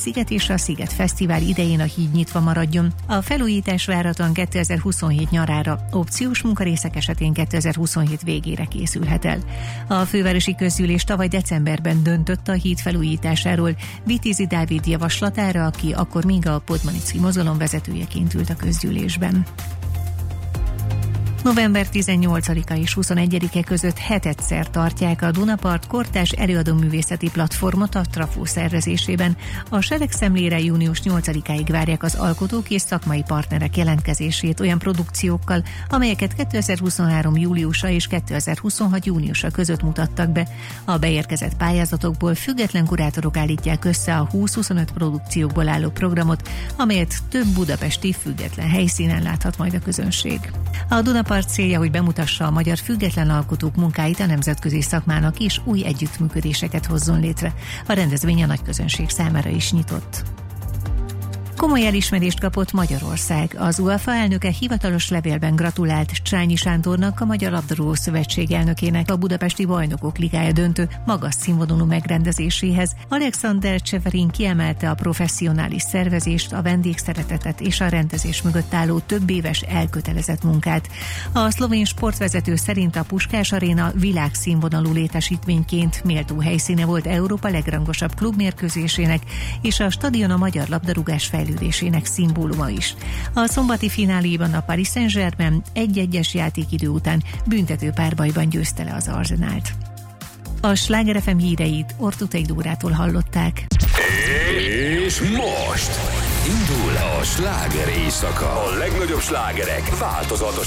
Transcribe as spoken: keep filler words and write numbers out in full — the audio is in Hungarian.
Sziget és a Sziget Fesztivál idején a híd nyitva maradjon. A felújítás várhatóan kétezer-huszonhét nyarára, opciós munkarészek esetén kétezer-huszonhét végére készülhet el. A fővárosi közgyűlés tavaly decemberben döntött a híd felújításáról Vitézi Dávid javaslatára, aki akkor még a Podmanicki mozgalom vezetőjeként ült a közgyűlésben. november tizennyolcadika és huszonegyedike között hetedszer tartják a Dunapart kortárs előadóművészeti platformot a Trafó szervezésében. A seregszemlére június nyolcadikáig várják az alkotók és szakmai partnerek jelentkezését olyan produkciókkal, amelyeket kétezer-huszonhárom júliusa és kétezer-huszonhat júniusa között mutattak be. A beérkezett pályázatokból független kurátorok állítják össze a húsz-huszonöt produkciókból álló programot, amelyet több budapesti független helyszínen láthat majd a közönség. A Dunapart célja, hogy bemutassa a magyar független alkotók munkáit a nemzetközi szakmának és új együttműködéseket hozzon létre. A rendezvény a nagy közönség számára is nyitott. Komoly elismerést kapott Magyarország. Az UEFA elnöke hivatalos levélben gratulált Csányi Sándornak, a Magyar Labdarúgó Szövetség elnökének a Budapesti Bajnokok Ligája döntő magas színvonalú megrendezéséhez. Alexander Cseferin kiemelte a professzionális szervezést, a vendégszeretetet és a rendezés mögött álló több éves elkötelezett munkát. A szlovén sportvezető szerint a Puskás Aréna világszínvonalú létesítményként méltó helyszíne volt Európa legrangosabb klubmérkőzésének, és a stadion a magyar labdarúgás fejlődésének szimbóluma is. A szombati fináléban a Paris Saint-Germain egy-egyes játékidő után büntető párbajban győzte le az Arsenált. A Sláger ef em híreit Ortuthey Dórától hallották. És most indul a sláger éjszaka. A legnagyobb slágerek változatos